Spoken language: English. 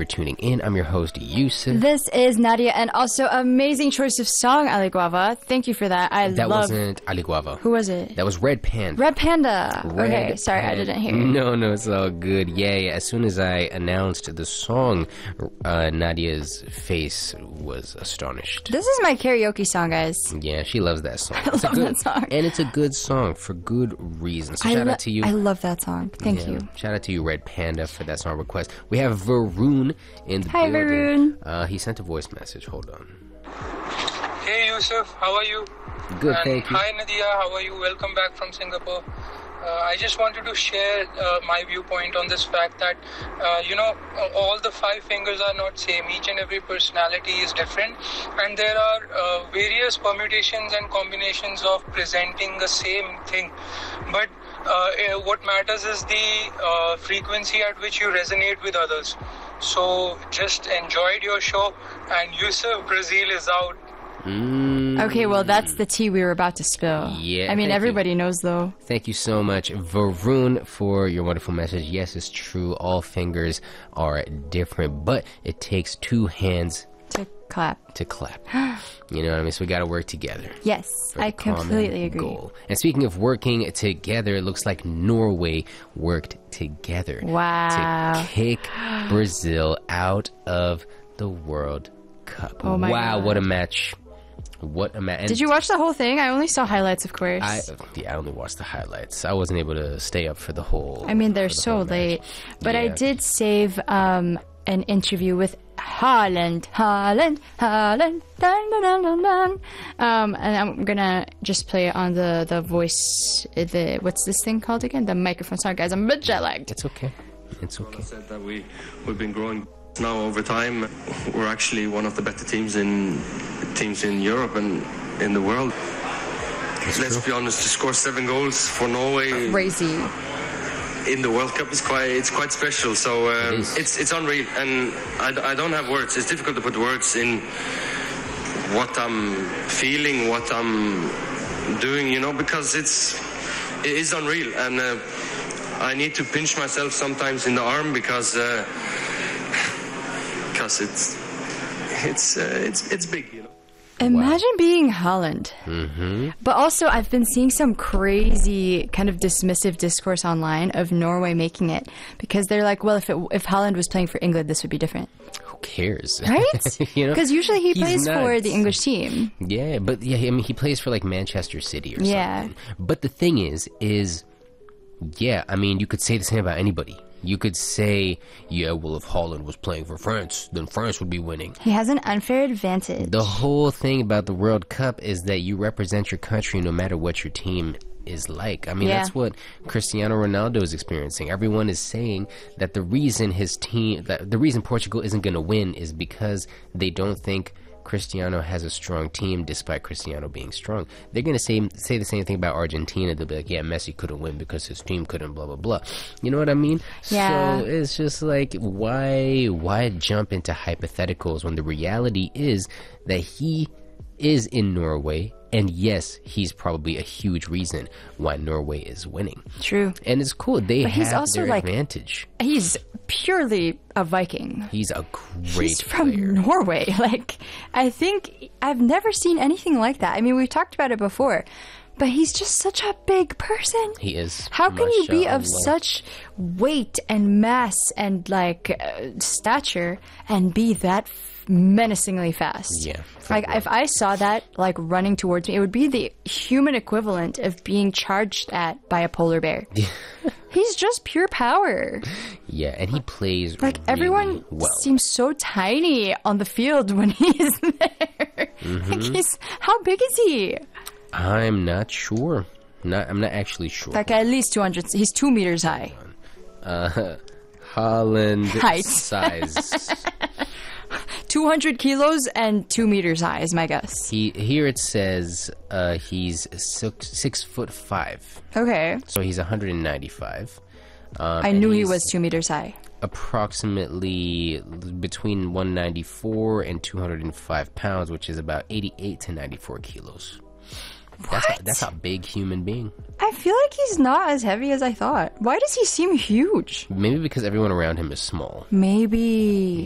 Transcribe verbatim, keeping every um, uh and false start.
tuning in. I'm your host, Yusuf. This is Nadia, and also amazing choice of song, Ali Guava. Thank you for that. I that love... wasn't Ali Guava. Who was it? That was Red Panda. Red Panda. Red okay, sorry, Panda. I didn't hear. No, no, it's all good. Yeah, yeah. As soon as I announced the song, uh, Nadia's face was astonished. This is my karaoke song, guys. Yeah, she loves that song. I It's love a good, that song. And it's a good song for good reasons. So I shout lo- out to you. I love that song. Thank Yeah, you. Shout out to you, Red Panda, for that song request. We have Varun in the Hi, building. Varun. Uh, he sent a voice message. Hold on. Hey Yusuf, how are you? Good, and thank you. Hi Nadia, how are you? Welcome back from Singapore. Uh, I just wanted to share uh, my viewpoint on this fact that, uh, you know, all the five fingers are not same. Each and every personality is different. And there are uh, various permutations and combinations of presenting the same thing. But uh, what matters is the uh, frequency at which you resonate with others. So just enjoyed your show. And Yusuf, Brazil is out. Mm. Okay, well, that's the tea we were about to spill. Yeah, I mean, thank everybody you. knows, though. Thank you so much, Varun, for your wonderful message. Yes, it's true. All fingers are different, but it takes two hands To clap. to clap. You know what I mean? So we got to work together. Yes, for I the common completely agree. goal. And speaking of working together, it looks like Norway worked together Wow. to kick Brazil out of the World Cup. Oh my wow, God. what a match. What a match. Did you watch the whole thing? I only saw highlights, of course. I, yeah, I only watched the highlights. I wasn't able to stay up for the whole. I mean, they're for the so whole match. late. But I Yeah. did save um, an interview with Haaland. Haaland, Haaland, dun, dun, dun, dun, dun. Um, and I'm gonna just play it on the, the voice, the, what's this thing called again? The microphone. Sorry, guys, I'm a bit jet lagged. It's okay. It's okay. Said that we we've been growing now over time. We're actually one of the better teams in teams in Europe and in the world. Let's be honest, to score seven goals for Norway Crazy. in the World Cup is quite it's quite special. So um, It is. it's it's unreal, and I, I don't have words. It's difficult to put words in what I'm feeling, what I'm doing, you know, because it's it is unreal, and uh, I need to pinch myself sometimes in the arm because uh, because it's it's uh, it's it's big, you know. Imagine being Holland. Mm-hmm. But also, I've been seeing some crazy kind of dismissive discourse online of Norway making it because they're like, well, if it, if Holland was playing for England, this would be different, Who cares? right? You know? Because usually he He's plays for nuts. the English team. Yeah, but yeah, I mean, he plays for like Manchester City or Yeah. something. But the thing is, is yeah, I mean, you could say the same about anybody. You could say, yeah, well, if Holland was playing for France, then France would be winning. He has an unfair advantage. The whole thing about the World Cup is that you represent your country no matter what your team is like. I mean, Yeah. that's what Cristiano Ronaldo is experiencing. Everyone is saying that the reason his team, that the reason Portugal isn't going to win is because they don't think Cristiano has a strong team despite Cristiano being strong. They're going to say say the same thing about Argentina. They'll be like, yeah, Messi couldn't win because his team couldn't, blah, blah, blah. You know what I mean? Yeah. So it's just like, why why jump into hypotheticals when the reality is that he is in Norway, and yes, he's probably a huge reason why Norway is winning. True. And it's cool. They But he's have also, their like- advantage. He's purely a Viking. He's a great He's from player. Norway. Like, I think I've never seen anything like that. I mean, we've talked about it before, but he's just such a big person. He is. How can you be of Mashallah. such weight and mass and like uh, stature and be that f- menacingly fast? Yeah, for Like real. if I saw that like running towards me, it would be the human equivalent of being charged at by a polar bear. He's just pure power. Yeah, and he plays Like really everyone well. seems so tiny on the field when he's there. Mm-hmm. Like he's how big is he? I'm not sure. Not. I'm not actually sure. Like at least two hundred. He's two meters high. Uh, Holland Height. size. two hundred kilos and two meters high is my guess. He here it says uh, he's six, six foot five, Okay. so he's one hundred ninety-five. Um, I and knew he he's was two meters high. approximately between one ninety-four and two hundred five pounds, which is about eighty-eight to ninety-four kilos. That's a, What? that's a big human being. I feel like he's not as heavy as I thought. Why does he seem huge? Maybe because everyone around him is small. Maybe.